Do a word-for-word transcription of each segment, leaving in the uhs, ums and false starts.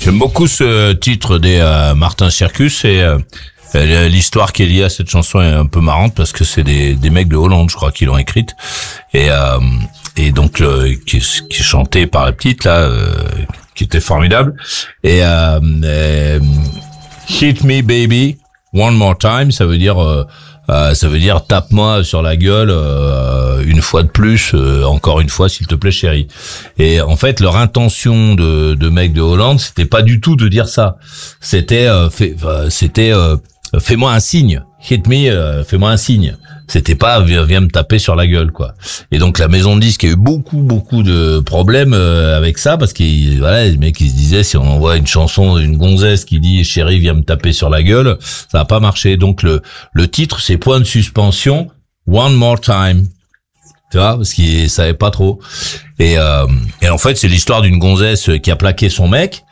J'aime beaucoup ce titre des euh, Martin Circus et euh, l'histoire qui est liée à cette chanson est un peu marrante parce que c'est des, des mecs de Hollande, je crois, qui l'ont écrite et euh, et donc euh, qui, qui est chantée par la petite là, euh, qui était formidable et, euh, et Hit Me Baby One More Time, ça veut dire euh, euh, ça veut dire tape-moi sur la gueule euh, une fois de plus, euh, encore une fois s'il te plaît chérie. Et en fait leur intention de de mecs de Hollande, c'était pas du tout de dire ça. C'était euh, fait, euh, c'était euh, fais-moi un signe, hit me, euh, fais-moi un signe. C'était pas viens, viens me taper sur la gueule quoi. Et donc la maison de disques a eu beaucoup beaucoup de problèmes euh, avec ça parce que voilà les mecs ils se disaient si on envoie une chanson d'une gonzesse qui dit chérie viens me taper sur la gueule, ça va pas marcher. Donc le le titre c'est point de suspension, one more time. Tu vois, parce qu'ils savaient pas trop. Et euh, et en fait c'est l'histoire d'une gonzesse qui a plaqué son mec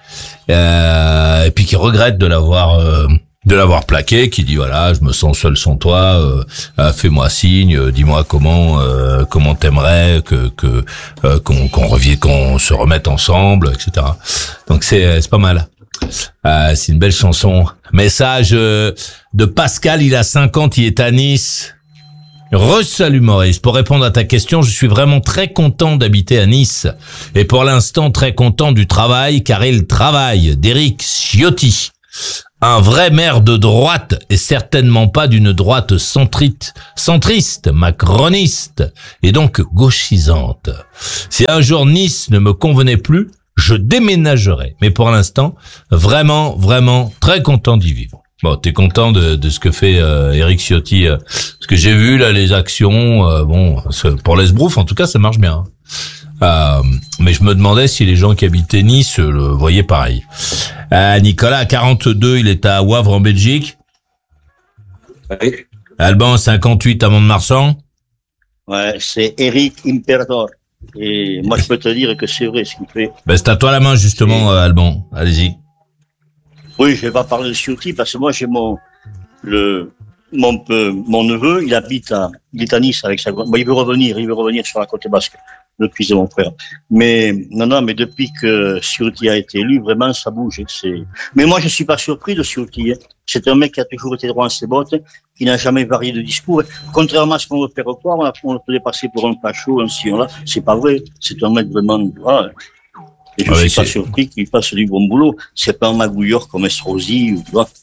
euh, et puis qui regrette de l'avoir euh, de l'avoir plaqué, qui dit voilà, je me sens seul sans toi, euh, euh, fais-moi signe, euh, dis-moi comment euh, comment t'aimerais que que euh, qu'on qu'on revienne, qu'on se remette ensemble, et cetera. Donc c'est c'est pas mal. Euh, c'est une belle chanson. Message euh, de Pascal, il a cinquante, il est à Nice. Re-salut Maurice, pour répondre à ta question, je suis vraiment très content d'habiter à Nice et pour l'instant très content du travail car il travaille. D'Éric Ciotti. Un vrai maire de droite et certainement pas d'une droite centriste, centriste, macroniste et donc gauchisante. Si un jour Nice ne me convenait plus, je déménagerais. Mais pour l'instant, vraiment, vraiment très content d'y vivre. Bon, t'es content de, de ce que fait euh, Éric Ciotti, euh, ce que j'ai vu là, les actions. Euh, bon, pour l'Esbrouf, en tout cas, ça marche bien. Euh, mais je me demandais si les gens qui habitaient Nice le voyaient pareil. Euh, Nicolas, quarante-deux, il est à Wavre en Belgique. Oui. Alban, cinquante-huit, à Mont-de-Marsan. Ouais, c'est Eric Imperator. Et moi, je peux te dire que c'est vrai ce qu'il fait. Ben, c'est à toi la main, justement, euh, Alban. Allez-y. Oui, je vais pas parler de Ciotti parce que moi, j'ai mon, le, mon, euh, mon neveu, il habite à, il est à Nice avec sa, bon, il veut revenir, il veut revenir sur la côte basque. Le fils de mon frère. Mais, non, non, mais depuis que Ciotti a été élu, vraiment, ça bouge. C'est... Mais moi, je suis pas surpris de Ciotti. Hein. C'est un mec qui a toujours été droit en ses bottes, qui n'a jamais varié de discours. Contrairement à ce qu'on veut faire croire, on le peut passer pour un facho, un ci, un là. C'est pas vrai. C'est un mec vraiment, voilà. Et je ah suis oui, pas c'est... surpris qu'il fasse du bon boulot. C'est pas un magouilleur comme Estrosi, tu vois.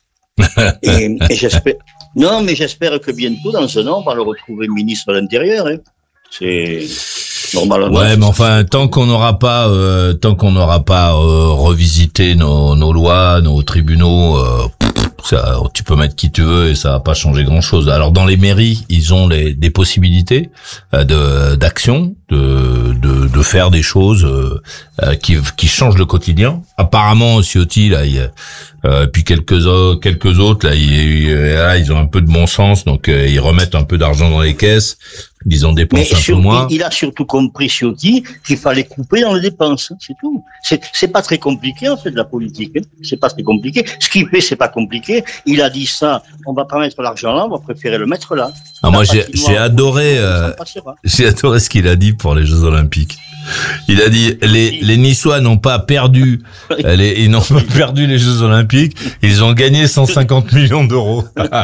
et, et j'espère, non, mais j'espère que bientôt, dans un an, on va le retrouver ministre de l'Intérieur, hein. C'est, normalement. Ouais, mais enfin, tant qu'on n'aura pas, euh, tant qu'on n'aura pas euh, revisité nos, nos lois, nos tribunaux, euh, ça, tu peux mettre qui tu veux et ça va pas changer grand-chose. Alors dans les mairies, ils ont les, des possibilités euh, de d'action, de, de de faire des choses euh, qui qui changent le quotidien. Apparemment, Ciotti là, il, euh, puis quelques autres, quelques autres là, ils, là, ils ont un peu de bon sens, donc euh, ils remettent un peu d'argent dans les caisses. Ils en dépensent mais un sur, peu moins. Il, il a surtout compris, Ciotti, qu'il fallait couper dans les dépenses. C'est tout. C'est, c'est pas très compliqué, en fait, de la politique. Hein. C'est pas très compliqué. Ce qu'il fait, c'est pas compliqué. Il a dit ça, on va pas mettre l'argent là, on va préférer le mettre là. Ah, moi, j'ai, j'ai adoré, euh, j'ai adoré ce qu'il a dit pour les Jeux Olympiques. Il a dit, les, les Niçois n'ont pas perdu, les, ils n'ont pas perdu les Jeux Olympiques, ils ont gagné cent cinquante millions d'euros.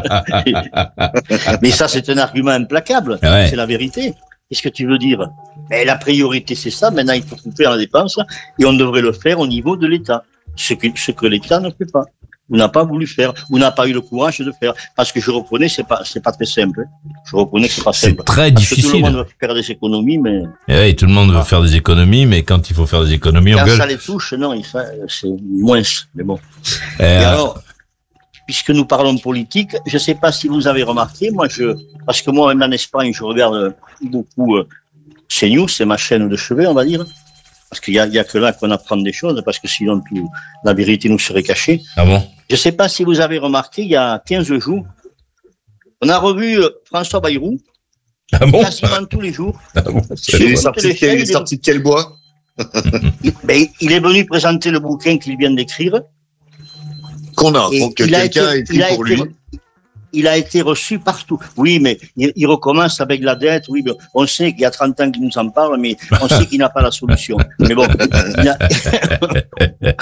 Mais ça, c'est un argument implacable. Ouais. C'est la vérité. Qu'est-ce que tu veux dire? Mais la priorité, c'est ça. Maintenant, il faut couper dans la dépense et on devrait le faire au niveau de l'État. Ce que, ce que l'État ne fait pas. Ou n'a pas voulu faire, ou n'a pas eu le courage de faire. Parce que je reconnais, c'est pas, c'est pas très simple. Je reconnais que c'est pas simple. C'est très Parce difficile. que tout le monde veut faire des économies, mais... Et oui, tout le monde veut faire des économies, mais quand il faut faire des économies, on quand gueule. ça les touche, non, il fait, c'est moins, mais bon. Et, et euh... alors, puisque nous parlons politique, je sais pas si vous avez remarqué, moi je, parce que moi, même en Espagne, je regarde beaucoup euh, CNews, c'est ma chaîne de chevet, on va dire. Parce qu'il y a, il y a que là qu'on apprend des choses, parce que sinon tout, la vérité nous serait cachée. Ah bon? Je sais pas si vous avez remarqué, il y a quinze jours, on a revu euh, François Bayrou. Ah bon? Quasiment tous les jours. Ah bon? Il est sorti, il est sorti de quel bois? il, ben, il est venu présenter le bouquin qu'il vient d'écrire. Qu'on a, donc quelqu'un a écrit pour lui. Il a été reçu partout. Oui, mais il, il recommence avec la dette. Oui, ben, on sait qu'il y a trente ans qu'il nous en parle, mais on sait qu'il n'a pas la solution. Mais bon, il a...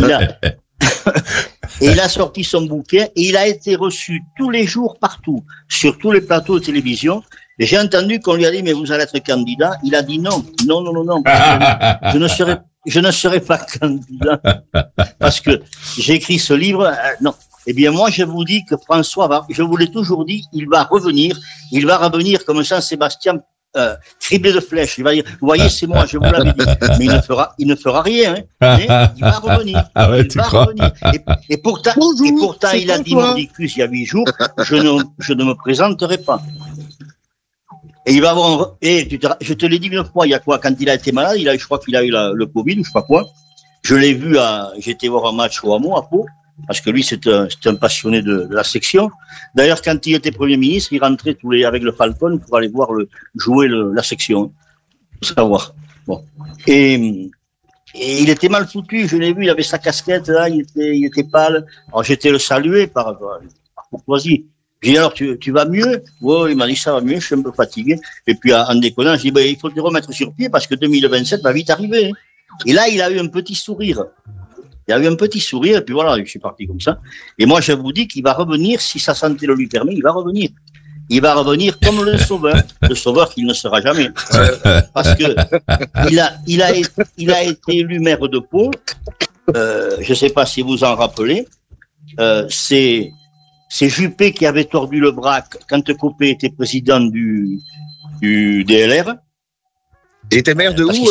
il a, et il a sorti son bouquin et il a été reçu tous les jours partout, sur tous les plateaux de télévision. Et j'ai entendu qu'on lui a dit, mais vous allez être candidat. Il a dit non, non, non, non, non. Je ne serai, je ne serai pas candidat parce que j'ai écrit ce livre. Euh, non. Eh bien, moi, je vous dis que François va, je vous l'ai toujours dit, il va revenir. Il va revenir comme Saint-Sébastien, euh, criblé de flèches. Il va dire, vous voyez, c'est moi, je vous l'avais dit. Mais il ne fera, il ne fera rien, hein. Mais il va revenir. Ah ouais, il tu va crois revenir. Et, et pourtant, Bonjour, et pourtant, il a dit François. mordicus il y a huit jours, je ne, je ne me présenterai pas. Et il va avoir, un... et tu te... je te l'ai dit une fois, il y a quoi, quand il a été malade, il a, je crois qu'il a eu la, le Covid ou je sais pas quoi. Je l'ai vu à, j'étais voir un match au Hameau, à Pau, parce que lui, c'est un, c'est un passionné de, de la section. D'ailleurs, quand il était Premier ministre, il rentrait tous les, avec le Falcon pour aller voir le, jouer le, la section. Pour savoir. Bon. Et, et il était mal foutu, je l'ai vu, il avait sa casquette, là, il était, il était pâle. Alors, j'étais le saluer par, par courtoisie. J'ai dit, alors, tu, tu vas mieux? Ouais, il m'a dit, ça va mieux, je suis un peu fatigué. Et puis, en déconnant, j'ai dit, ben, il faut te remettre sur pied parce que deux mille vingt-sept va vite arriver. Et là, il a eu un petit sourire. Il a eu un petit sourire, et puis voilà, je suis parti comme ça. Et moi, je vous dis qu'il va revenir, si sa santé le lui permet, il va revenir. Il va revenir comme le sauveur. Le sauveur qu'il ne sera jamais. Parce que, il a, il a, il a été élu maire de Pau. Euh, je ne sais pas si vous en rappelez. Euh, c'est, C'est Juppé qui avait tordu le bras quand Copé était président du, du D L R. Il était maire de où,